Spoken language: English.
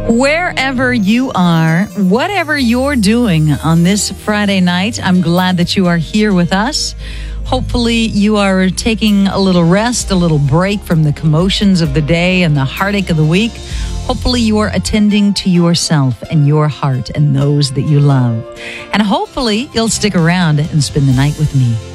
Wherever you are, whatever you're doing on this Friday night, I'm glad that you are here with us. Hopefully you are taking a little rest, a little break from the commotions of the day and the heartache of the week. Hopefully you are attending to yourself and your heart and those that you love. And hopefully you'll stick around and spend the night with me.